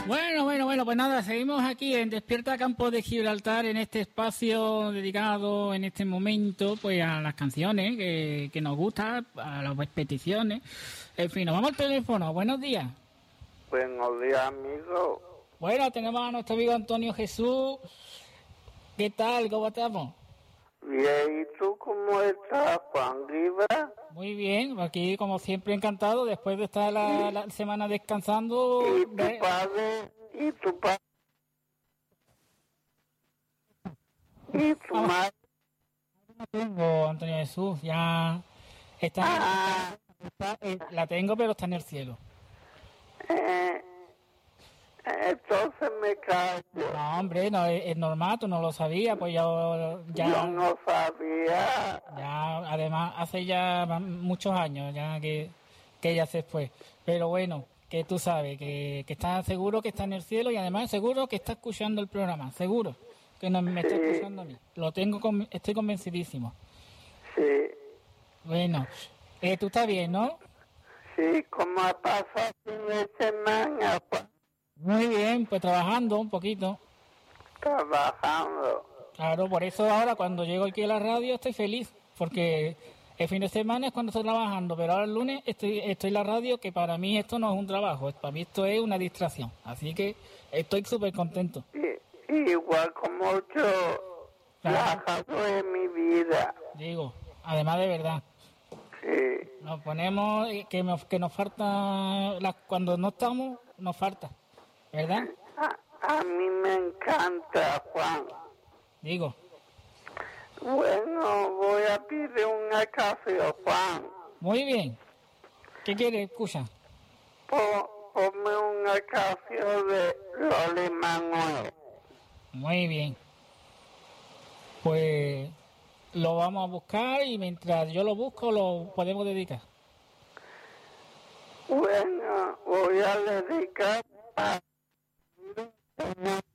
Bueno, pues nada, seguimos aquí en Despierta Campo de Gibraltar, en este espacio dedicado en este momento pues a las canciones que nos gustan, a las peticiones. En fin, nos vamos al teléfono. Buenos días. Buenos días, amigo. Bueno, tenemos a nuestro amigo Antonio Jesús. ¿Qué tal? ¿Cómo estamos? Bien, ¿y tú cómo estás, Juan Rivera? Muy bien, aquí como siempre encantado, después de estar la semana descansando. ¿Y tu padre? ¿Y tu padre? ¿Y tu madre? No tengo, Antonio Jesús, ya está, la tengo, pero está en el cielo. Entonces me callo. No, hombre, no, es normal, tú no lo sabías, pues ya... Yo no sabía. Ya, además, hace ya muchos años ya que ella se fue. Pero bueno, que tú sabes, que está seguro que está en el cielo y además seguro que está escuchando el programa, seguro que no me está escuchando a mí. Estoy convencidísimo. Sí. Bueno, tú estás bien, ¿no? Sí, ¿cómo ha pasado el fin de semana, Juan? Muy bien, pues trabajando un poquito. Trabajando. Claro, por eso ahora cuando llego aquí a la radio estoy feliz, porque el fin de semana es cuando estoy trabajando, pero ahora el lunes estoy en la radio, que para mí esto no es un trabajo, para mí esto es una distracción, así que estoy súper contento. Igual como yo, trabajando en mi vida. Digo, además de verdad. Sí. Nos ponemos que nos falta, cuando no estamos, nos falta, ¿verdad? A mí me encanta, Juan. Digo. Bueno, voy a pedir una café, Juan. Muy bien. ¿Qué quieres? Escucha. Ponme una café de Loli Manuel. Muy bien. Pues lo vamos a buscar y mientras yo lo busco lo podemos dedicar. Bueno, voy a dedicar a